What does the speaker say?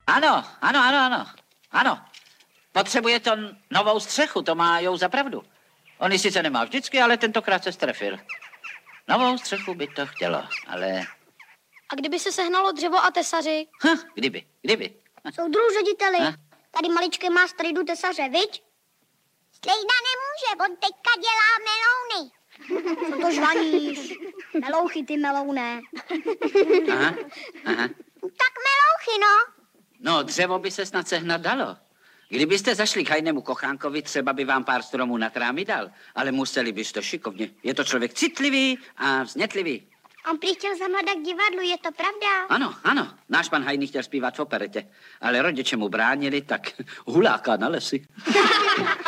Ano, ano, ano, ano. Ano. Potřebuje to novou střechu, to má Jou za pravdu. On ji sice nemá vždycky, ale tentokrát se strefil. Novou střechu by to chtělo, ale... A kdyby se sehnalo dřevo a tesaři? Kdyby. Soudruhu řediteli, tady maličké má strejdu tesaře, viď? Strejda nemůže, on teďka dělá melouny. Co to žvaníš? Melouchy, ty melouné. Aha. Tak melouchy, no. No, dřevo by se snad sehnat dalo. Kdybyste zašli k hajnému Kochánkovi, třeba by vám pár stromů na trámy dal, ale museli byste šikovně. Je to člověk citlivý a vznětlivý. On prý chtěl zamladat k divadlu, je to pravda? Ano. Náš pan Hajný chtěl zpívat v operetě, ale rodiče mu bránili, tak huláká na lesy.